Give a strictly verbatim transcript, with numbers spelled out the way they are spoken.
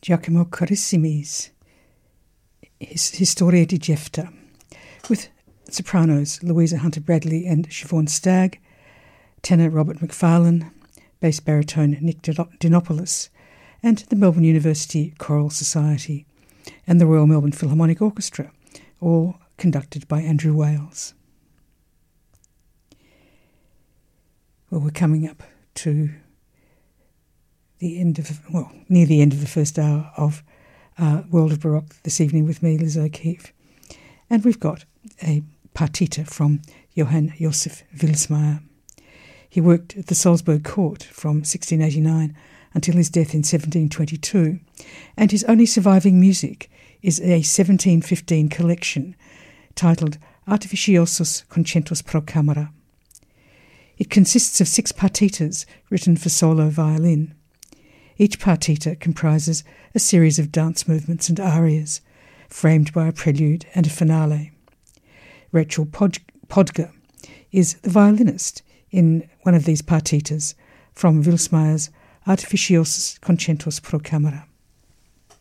Giacomo Carissimi's his Historia di Jefta, with sopranos Louisa Hunter-Bradley and Siobhan Stagg, tenor Robert McFarlane, bass baritone Nick Dinopoulos, and the Melbourne University Choral Society and the Royal Melbourne Philharmonic Orchestra, all conducted by Andrew Wales. Well, we're coming up to the end of, well, near the end of the first hour of uh, World of Baroque this evening with me, Liz O'Keefe. And we've got a partita from Johann Josef Vilsmaier. He worked at the Salzburg court from sixteen eighty-nine until his death in seventeen twenty-two, and his only surviving music is a seventeen fifteen collection titled Artificiosos Concertos pro Camera. It consists of six partitas written for solo violin. Each partita comprises a series of dance movements and arias, framed by a prelude and a finale. Rachel Pod- Podger is the violinist in one of these partitas from Vilsmaier's Artificiosos Concertos pro Camera.